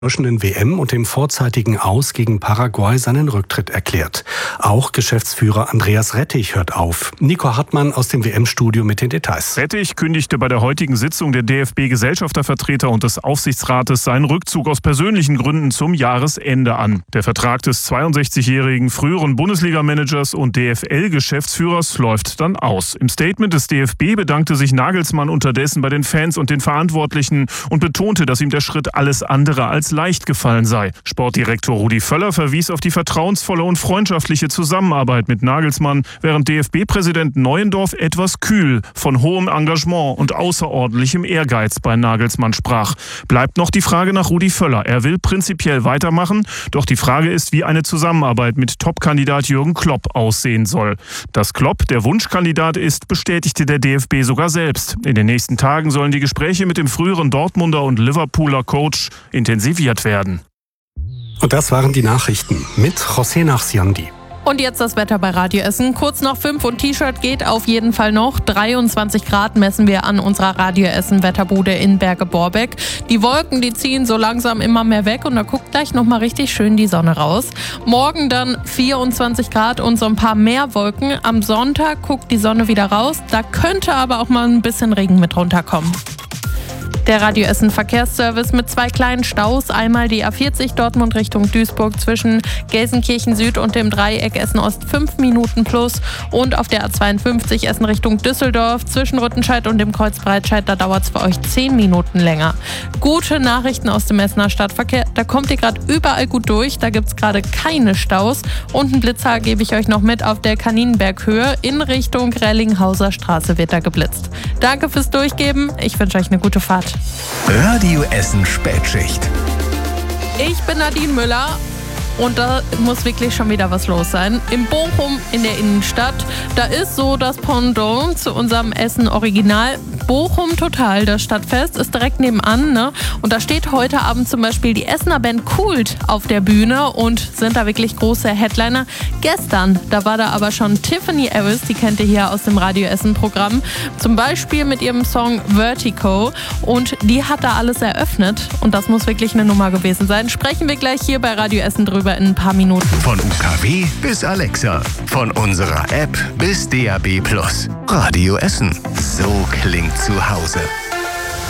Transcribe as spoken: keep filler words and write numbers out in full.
W M und dem vorzeitigen Aus gegen Paraguay seinen Rücktritt erklärt. Auch Geschäftsführer Andreas Rettich hört auf. Nico Hartmann aus dem W M-Studio mit den Details. Rettich kündigte bei der heutigen Sitzung der D F B-Gesellschaftervertreter und des Aufsichtsrates seinen Rückzug aus persönlichen Gründen zum Jahresende an. Der Vertrag des zweiundsechzigjährigen früheren Bundesliga-Managers und D F L-Geschäftsführers läuft dann aus. Im Statement des D F B bedankte sich Nagelsmann unterdessen bei den Fans und den Verantwortlichen und betonte, dass ihm der Schritt alles andere als leicht gefallen sei. Sportdirektor Rudi Völler verwies auf die vertrauensvolle und freundschaftliche Zusammenarbeit mit Nagelsmann, während D F B-Präsident Neuendorf etwas kühl von hohem Engagement und außerordentlichem Ehrgeiz bei Nagelsmann sprach. Bleibt noch die Frage nach Rudi Völler. Er will prinzipiell weitermachen, doch die Frage ist, wie eine Zusammenarbeit mit Top-Kandidat Jürgen Klopp aussehen soll. Dass Klopp der Wunschkandidat ist, bestätigte der D F B sogar selbst. In den nächsten Tagen sollen die Gespräche mit dem früheren Dortmunder und Liverpooler Coach intensiviert werden. Und das waren die Nachrichten mit José Nachsiandi. Und jetzt das Wetter bei Radio Essen. Kurz nach fünf und T-Shirt geht auf jeden Fall noch. dreiundzwanzig Grad messen wir an unserer Radio Essen Wetterbude in Berge-Borbeck. Die Wolken, die ziehen so langsam immer mehr weg und da guckt gleich nochmal richtig schön die Sonne raus. Morgen dann vierundzwanzig Grad und so ein paar mehr Wolken. Am Sonntag guckt die Sonne wieder raus. Da könnte aber auch mal ein bisschen Regen mit runterkommen. Der Radio Essen Verkehrsservice mit zwei kleinen Staus. Einmal die A vierzig Dortmund Richtung Duisburg zwischen Gelsenkirchen Süd und dem Dreieck Essen Ost fünf Minuten plus. Und auf der A zweiundfünfzig Essen Richtung Düsseldorf zwischen Rüttenscheid und dem Kreuz Breitscheid, da dauert es für euch zehn Minuten länger. Gute Nachrichten aus dem Essener Stadtverkehr. Da kommt ihr gerade überall gut durch. Da gibt es gerade keine Staus. Und einen Blitzer gebe ich euch noch mit auf der Kaninenberghöhe. In Richtung Rellinghauser Straße wird da geblitzt. Danke fürs Durchgeben. Ich wünsche euch eine gute Fahrt. Radio Essen Spätschicht. Ich bin Nadine Müller und da muss wirklich schon wieder was los sein. In Bochum in der Innenstadt, da ist so das Pendant zu unserem Essen Original. Bochum Total, das Stadtfest, ist direkt nebenan, ne? Und da steht heute Abend zum Beispiel die Essener Band Kult auf der Bühne und sind da wirklich große Headliner. Gestern, da war da aber schon Tiffany Harris, die kennt ihr hier aus dem Radio Essen Programm, zum Beispiel mit ihrem Song Vertigo, und die hat da alles eröffnet und das muss wirklich eine Nummer gewesen sein. Sprechen wir gleich hier bei Radio Essen drüber in ein paar Minuten. Von U K W bis Alexa, von unserer App bis D A B plus. Radio Essen, so klingt zu Hause.